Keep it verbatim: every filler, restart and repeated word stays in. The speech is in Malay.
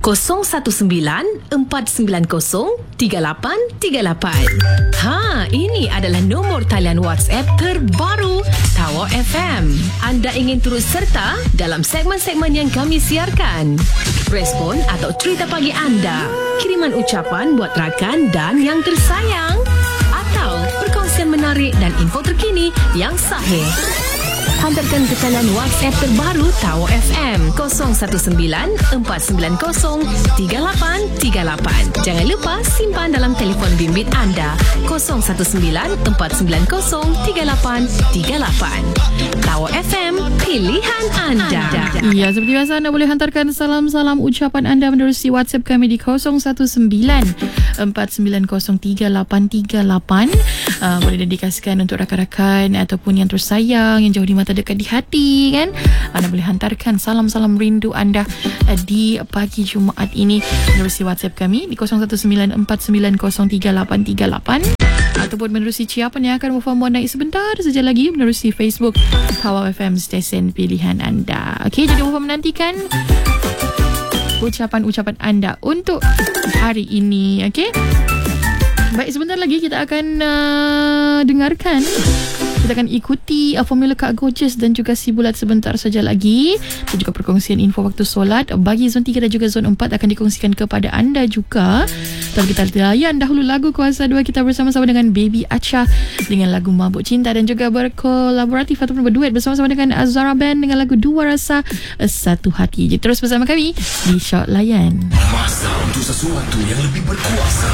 kosong satu sembilan empat sembilan kosong tiga lapan tiga lapan. Ha, ini adalah nombor talian WhatsApp terbaru Tower F M. Anda ingin turut serta dalam segmen-segmen yang kami siarkan? Respon atau cerita pagi anda, kiriman ucapan buat rakan dan yang tersayang, atau perkongsian menarik dan info terkini yang sahih. Hantarkan ke talian WhatsApp terbaru Tower F M kosong satu sembilan empat sembilan kosong tiga lapan tiga lapan. Jangan lupa simpan dalam telefon bimbit anda kosong satu sembilan empat sembilan kosong tiga lapan tiga lapan. Tower F M, pilihan anda. Ya, seperti biasa anda boleh hantarkan salam-salam ucapan anda menerusi WhatsApp kami di kosong satu sembilan empat sembilan kosong tiga lapan tiga lapan. Uh, boleh dedikasikan untuk rakan-rakan ataupun yang tersayang, yang jauh di mata dekat di hati kan. Anda boleh hantarkan salam-salam rindu anda uh, di pagi Jumaat ini menerusi WhatsApp kami di kosong satu sembilan empat sembilan kosong tiga lapan tiga lapan, ataupun menerusi ciapan yang akan memfahamu naik sebentar saja lagi menerusi Facebook Tower F M, stesen pilihan anda. Okey, jadi Mufa menantikan ucapan-ucapan anda untuk hari ini. Okey, baik, sebentar lagi kita akan uh, dengarkan, kita akan ikuti uh, formula Kak Gorgeous dan juga si bulat sebentar saja lagi, dan juga perkongsian info waktu solat bagi zon tiga dan juga zon empat akan dikongsikan kepada anda juga. Tapi kita layan dahulu lagu kuasa dua kita bersama-sama dengan Baby Acha dengan lagu Mabuk Cinta, dan juga berkolaboratif ataupun berduet bersama-sama dengan Azara Band dengan lagu Dua Rasa Satu Hati. Jadi terus bersama kami di Short Layan. Masa untuk sesuatu yang lebih berkuasa.